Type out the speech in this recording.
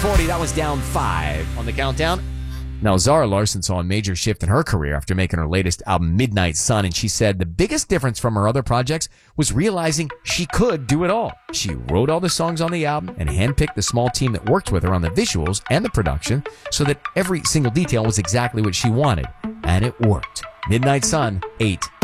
40. That was down 5 on the countdown. Now, Zara Larsson saw a major shift in her career after making her latest album, Midnight Sun, and she said the biggest difference from her other projects was realizing she could do it all. She wrote all the songs on the album and handpicked the small team that worked with her on the visuals and the production so that every single detail was exactly what she wanted. And it worked. Midnight Sun, 8.